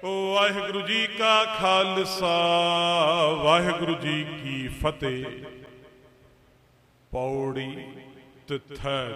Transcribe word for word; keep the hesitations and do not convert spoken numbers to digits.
ਵਾਹਿਗੁਰੂ ਜੀ ਕਾ ਖਾਲਸਾ ਵਾਹਿਗੁਰੂ ਜੀ ਕੀ ਫਤਿਹ। ਪੌੜੀ ਤਿੱਥੈ